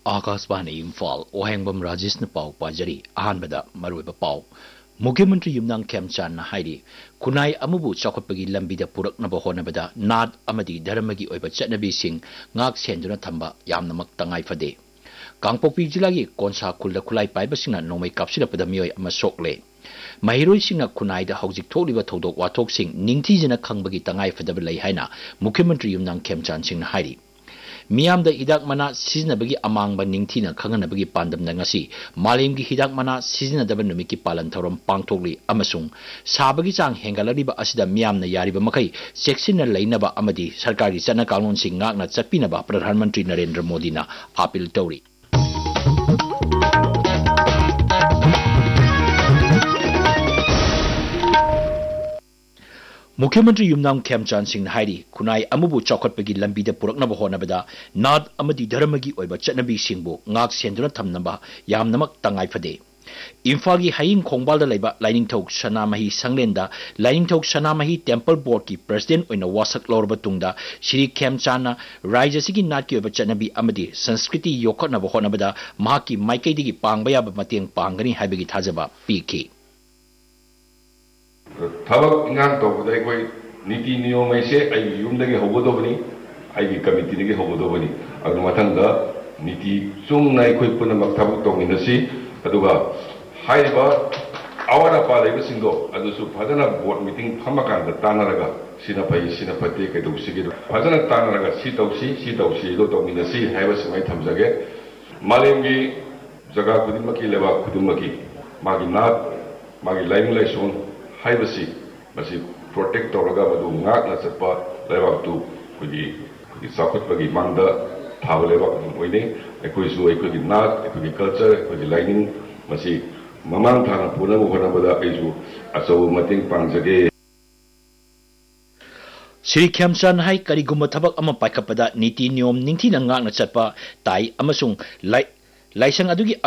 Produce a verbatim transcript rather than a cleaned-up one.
आकाशवाणी इम्फाल ओहेंबम राजेश ने पाव पाजरी अहानबदा मरुब पाव मुख्यमंत्री युमनांग खेमचान हाइरी खुनाई अमुबु चौखटपगी लंबीदा पुरकनबा होनबदा नाद अमदी धर्मगी ओइबा चटनबीसिंग ngak सेंदुना थंबा यामनमक तंगाई फदे कांगपोकपी जिलागी कोनसा खुलदा खुलाई पाइबसिंगना नोमै कापसिरपदा मियोय अमा सोकले महिरोइसिंगना खुनाइदा हौजिक थोलिबा थौदोक वाथोकसिंग निंगथीजना खंगबगी तंगाई फदबा लೈ हाइना मुख्यमंत्री युमनांग खेमचान सिंगना हाइरी मियामदा हिदाक मना सिजनबगी अमांगबा निंगथीना खंगनबगी पांदमना ngasi मालेमगी हिदाक मना सिजनदबा नुमिकी पालन थौरम पांगथोकली अमसुंग साबगी चांग हेंगलरिबा असिदा मियामना यारिबा मखै सेक्सिना लैनबा अमदी सरकारगी चना कानूनसिंग ngakna चटपिनबा प्रधानमंत्री नरेंद्र मोदीना अपील तौरी मुख्यमंत्री युमनांग खेमचान सिंह हाइरी खुनाई अमुबु चौखटपगी लंबीदा पुरकनबा होनबदा नाद अमदी धर्मगी ओइबा चटनबी सिंगबु ngak सेंदुना थमनबा यामनमक तंगाई फदे इम्फागी हाइंग खोंगबालदा लैबा लाइनिंगथौ Sanamahi संगलेंदा लाइनिंगथौ Sanamahi temple board की प्रेसिडेंट ओइना वासक लौरबा तुंगदा श्री खेमचाना राज्यसिगी नाटकी ओइबा चटनबी अमदी संस्कृति योखनबा होनबदा महाकी माइकैदिगी पांगबा याबा मतेंग पांगनी हाइबगी थाजबा पीखी थबक इंगांग तौबदा अखोई नीति नियम ऐसे आई युमदगी होगदोबनी आई कमिटीदगी होगदोबनी अदु मथंगदा नीति चुंगना अखोई पुनमक थबक तौमिनसी अदुगा हाइबा आवारा पालेबसिंगो अदुसु फजना बोर्ड मीटिंग फमकांदा तानारगा सिना फै सिना फते कैदौसिगे फजना तानारगा सि तौसी सि तौसी दो तौमिनसी हाइबा समाय थमजगे मालेमगी जगा खुदिमकी लेबा खुदिमकी मागी नात मागी लाइम लाइसोन हाइबसी मसी प्रोटेक्ट तौरगा मदु ngakna चटपा लेबाक तु खुगी खुगी साखुतपगी मांगदा थाब लेबाक ओइने एकोइसु एकोगी नात एकोगी कल्चर एकोगी लाइनिंग मसी ममांग थाना पुनम होनबदा आइसु अचौ मतेंग पांगजगे श्री खेमचान हाई करिगुम थबक अमा पाइखपदा नीति नियम निंथीना ngakna चटपा ताई अमसुंग लाइ लाइसंग अदुगी